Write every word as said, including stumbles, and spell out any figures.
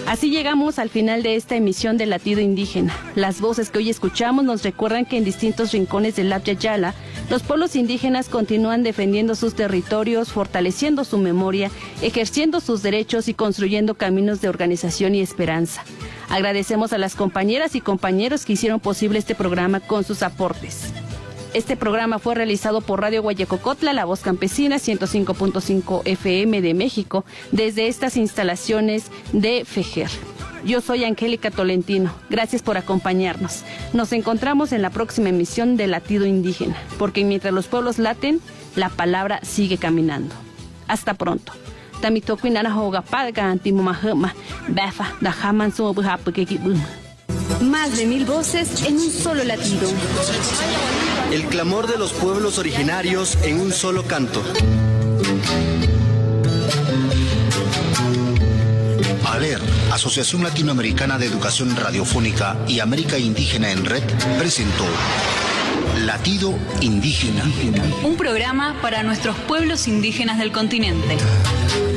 Así llegamos al final de esta emisión de Latido Indígena. Las voces que hoy escuchamos nos recuerdan que en distintos rincones del Abya Yala, los pueblos indígenas continúan defendiendo sus territorios, fortaleciendo su memoria, ejerciendo sus derechos y construyendo caminos de organización y esperanza. Agradecemos a las compañeras y compañeros que hicieron posible este programa con sus aportes. Este programa fue realizado por Radio Guayacocotla, La Voz Campesina, ciento cinco punto cinco F M de México, desde estas instalaciones de FEJER. Yo soy Angélica Tolentino. Gracias por acompañarnos. Nos encontramos en la próxima emisión de Latido Indígena, porque mientras los pueblos laten, la palabra sigue caminando. Hasta pronto. Más de mil voces en un solo latido. El clamor de los pueblos originarios en un solo canto. ALER, Asociación Latinoamericana de Educación Radiofónica y América Indígena en Red, presentó Latido Indígena. Un programa para nuestros pueblos indígenas del continente.